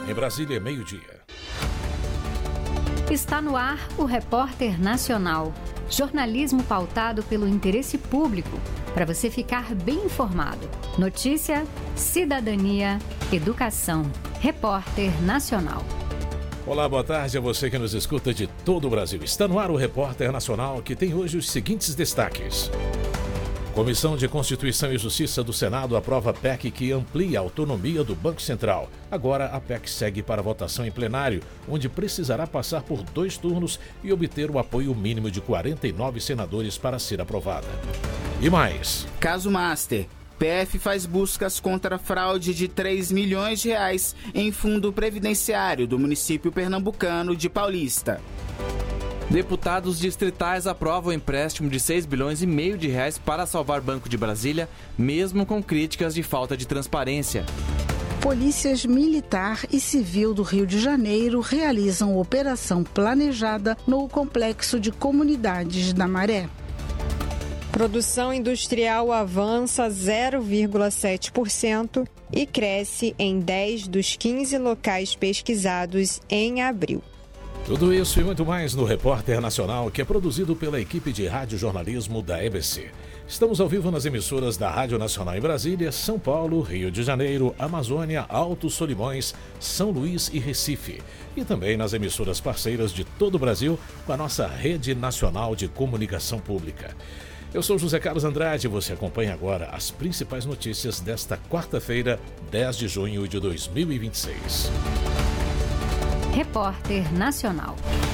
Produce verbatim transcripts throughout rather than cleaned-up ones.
Em Brasília, meio-dia. Está no ar o Repórter Nacional. Jornalismo pautado pelo interesse público, para você ficar bem informado. Notícia, cidadania, educação. Repórter Nacional. Olá, boa tarde a você que nos escuta de todo o Brasil. Está no ar o Repórter Nacional, que tem hoje os seguintes destaques. Comissão de Constituição e Justiça do Senado aprova P E C que amplia a autonomia do Banco Central. Agora a P E C segue para votação em plenário, onde precisará passar por dois turnos e obter o apoio mínimo de quarenta e nove senadores para ser aprovada. E mais. Caso Master. P F faz buscas contra a fraude de três milhões de reais em fundo previdenciário do município pernambucano de Paulista. Deputados distritais aprovam empréstimo de seis bilhões e meio de reais para salvar Banco de Brasília, mesmo com críticas de falta de transparência. Polícias Militar e Civil do Rio de Janeiro realizam operação planejada no complexo de comunidades da Maré. Produção industrial avança zero vírgula sete por cento e cresce em dez dos quinze locais pesquisados em abril. Tudo isso e muito mais no Repórter Nacional, que é produzido pela equipe de radiojornalismo da E B C. Estamos ao vivo nas emissoras da Rádio Nacional em Brasília, São Paulo, Rio de Janeiro, Amazônia, Altos Solimões, São Luís e Recife. E também nas emissoras parceiras de todo o Brasil, com a nossa Rede Nacional de Comunicação Pública. Eu sou José Carlos Andrade e você acompanha agora as principais notícias desta quarta-feira, dez de junho de dois mil e vinte e seis. Repórter Nacional.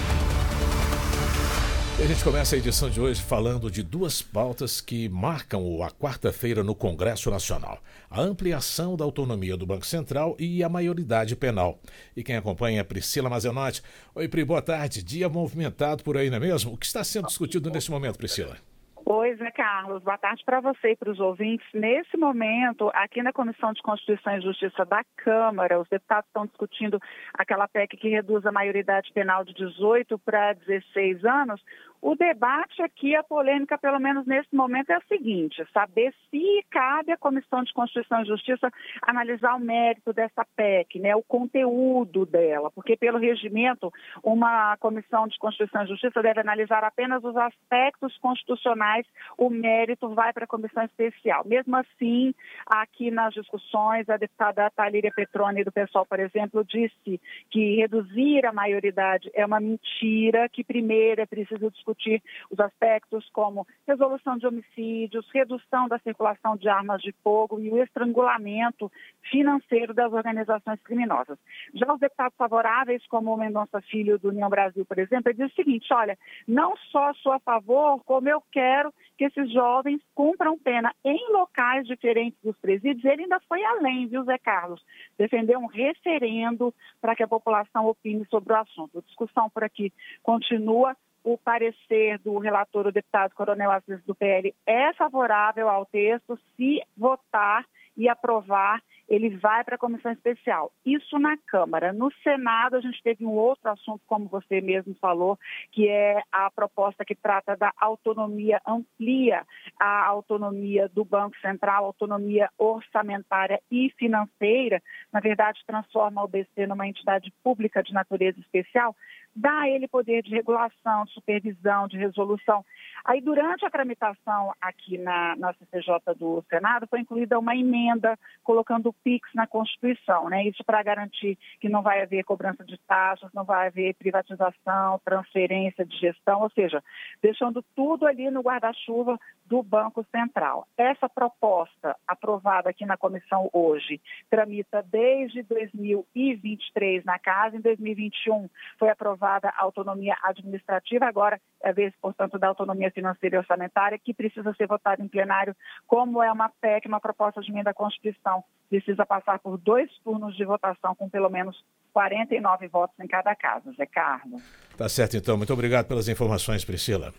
E a gente começa a edição de hoje falando de duas pautas que marcam a quarta-feira no Congresso Nacional. A ampliação da autonomia do Banco Central e a maioridade penal. E quem acompanha é Priscila Mazenotti. Oi, Pri, boa tarde. Dia movimentado por aí, não é mesmo? O que está sendo discutido nesse momento, Priscila? Oi, Zé Carlos. Boa tarde para você e para os ouvintes. Nesse momento, aqui na Comissão de Constituição e Justiça da Câmara, os deputados estão discutindo aquela P E C que reduz a maioridade penal de dezoito para dezesseis anos. O debate aqui, a polêmica, pelo menos nesse momento, é a seguinte: saber se cabe à Comissão de Constituição e Justiça analisar o mérito dessa P E C, né, o conteúdo dela, porque pelo regimento, uma Comissão de Constituição e Justiça deve analisar apenas os aspectos constitucionais, o mérito vai para a Comissão Especial. Mesmo assim, aqui nas discussões, a deputada Thalíria Petroni do PSOL, por exemplo, disse que reduzir a maioridade é uma mentira, que primeiro é preciso discutir os aspectos como resolução de homicídios, redução da circulação de armas de fogo e o estrangulamento financeiro das organizações criminosas. Já os deputados favoráveis, como o Mendonça Filho do União Brasil, por exemplo, ele diz o seguinte: olha, não só sou a favor, como eu quero que esses jovens cumpram pena em locais diferentes dos presídios. Ele ainda foi além, viu, Zé Carlos? Defendeu um referendo para que a população opine sobre o assunto. A discussão por aqui continua. O parecer do relator, o deputado Coronel Assis do P L, é favorável ao texto. Se votar e aprovar, ele vai para a comissão especial. Isso na Câmara. No Senado, a gente teve um outro assunto, como você mesmo falou, que é a proposta que trata da autonomia, amplia a autonomia do Banco Central, autonomia orçamentária e financeira. Na verdade, transforma o B C numa entidade pública de natureza especial, dá a ele poder de regulação, de supervisão, de resolução. Aí, durante a tramitação aqui na, na C C J do Senado, foi incluída uma emenda colocando o Pix na Constituição, né? Isso para garantir que não vai haver cobrança de taxas, não vai haver privatização, transferência de gestão, ou seja, deixando tudo ali no guarda-chuva do Banco Central. Essa proposta, aprovada aqui na comissão hoje, tramita desde dois mil e vinte e três na Casa. Em dois mil e vinte e um foi aprovada a autonomia administrativa, agora é a vez, portanto, da autonomia financeira e orçamentária, que precisa ser votada em plenário, como é uma P E C, uma proposta de emenda à Constituição. Precisa passar por dois turnos de votação com pelo menos quarenta e nove votos em cada casa. Zé Carlos. Tá certo, então. Muito obrigado pelas informações, Priscila.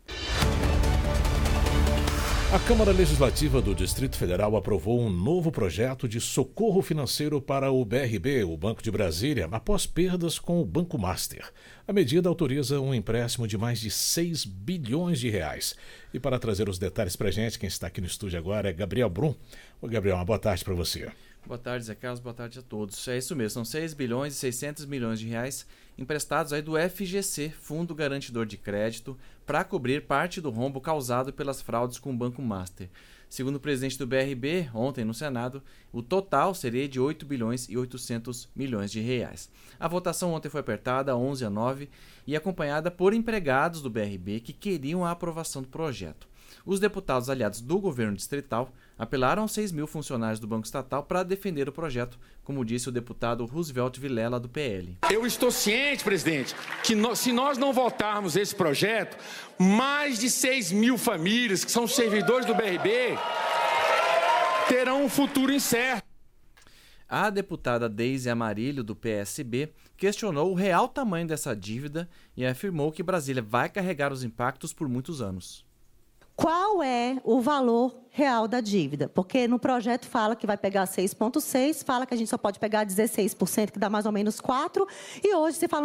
A Câmara Legislativa do Distrito Federal aprovou um novo projeto de socorro financeiro para o B R B, o Banco de Brasília, após perdas com o Banco Master. A medida autoriza um empréstimo de mais de seis bilhões de reais. E para trazer os detalhes para a gente, quem está aqui no estúdio agora é Gabriel Brum. Ô, Gabriel, uma boa tarde para você. Boa tarde, Zé Carlos. Boa tarde a todos. É isso mesmo, são seis bilhões e seiscentos milhões de reais emprestados aí do F G C, Fundo Garantidor de Crédito, para cobrir parte do rombo causado pelas fraudes com o Banco Master. Segundo o presidente do B R B, ontem no Senado, o total seria de oito bilhões e oitocentos milhões de reais. A votação ontem foi apertada, onze a nove, e acompanhada por empregados do B R B que queriam a aprovação do projeto. Os deputados aliados do governo distrital apelaram aos seis mil funcionários do Banco Estatal para defender o projeto, como disse o deputado Roosevelt Vilela, do P L. Eu estou ciente, presidente, que no, se nós não votarmos esse projeto, mais de seis mil famílias, que são servidores do B R B, terão um futuro incerto. A deputada Deise Amarilho, do P S B, questionou o real tamanho dessa dívida e afirmou que Brasília vai carregar os impactos por muitos anos. Qual é o valor real da dívida? Porque no projeto fala que vai pegar seis vírgula seis, fala que a gente só pode pegar dezesseis por cento, que dá mais ou menos quatro, e hoje se fala